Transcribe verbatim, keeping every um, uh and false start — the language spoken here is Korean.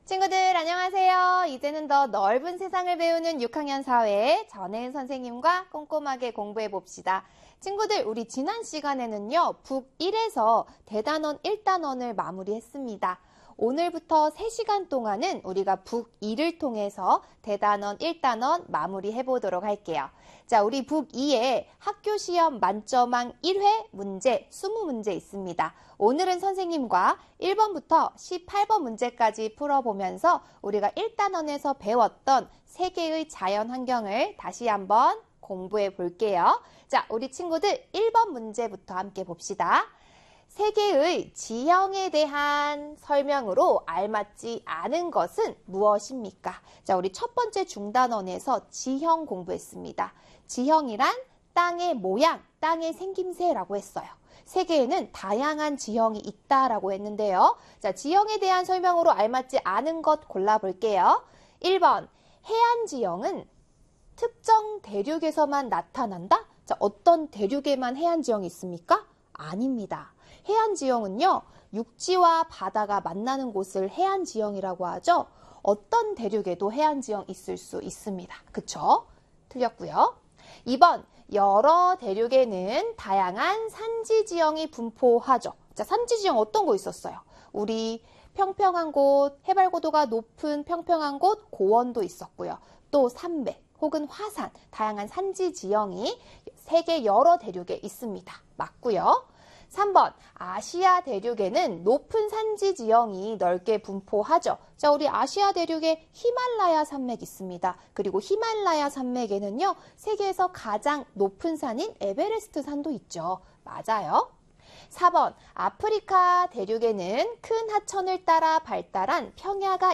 친구들 안녕하세요. 이제는 더 넓은 세상을 배우는 육 학년 사회 전혜은 선생님과 꼼꼼하게 공부해 봅시다. 친구들, 우리 지난 시간에는요, 북일에서 대단원 일 단원을 마무리했습니다. 오늘부터 세 시간 동안은 우리가 북이를 통해서 대단원 일 단원 마무리해 보도록 할게요. 자, 우리 북이에 학교 시험 만점왕 일 회 문제 이십 문제 있습니다. 오늘은 선생님과 일 번부터 십팔 번 문제까지 풀어보면서 우리가 일 단원에서 배웠던 세계의 자연 환경을 다시 한번 공부해 볼게요. 자, 우리 친구들 일 번 문제부터 함께 봅시다. 세계의 지형에 대한 설명으로 알맞지 않은 것은 무엇입니까? 자, 우리 첫 번째 중단원에서 지형 공부했습니다. 지형이란 땅의 모양, 땅의 생김새라고 했어요. 세계에는 다양한 지형이 있다라고 했는데요. 자, 지형에 대한 설명으로 알맞지 않은 것 골라볼게요. 일 번, 해안 지형은 특정 대륙에서만 나타난다? 자, 어떤 대륙에만 해안 지형이 있습니까? 아닙니다. 해안 지형은요, 육지와 바다가 만나는 곳을 해안 지형이라고 하죠. 어떤 대륙에도 해안 지형 있을 수 있습니다. 그쵸? 틀렸고요. 이 번, 여러 대륙에는 다양한 산지 지형이 분포하죠. 자, 산지 지형 어떤 거 있었어요? 우리 평평한 곳, 해발 고도가 높은 평평한 곳, 고원도 있었고요. 또 산맥 혹은 화산, 다양한 산지 지형이 세계 여러 대륙에 있습니다. 맞고요. 삼 번, 아시아 대륙에는 높은 산지 지형이 넓게 분포하죠. 자, 우리 아시아 대륙에 히말라야 산맥이 있습니다. 그리고 히말라야 산맥에는요, 세계에서 가장 높은 산인 에베레스트 산도 있죠. 맞아요. 사 번, 아프리카 대륙에는 큰 하천을 따라 발달한 평야가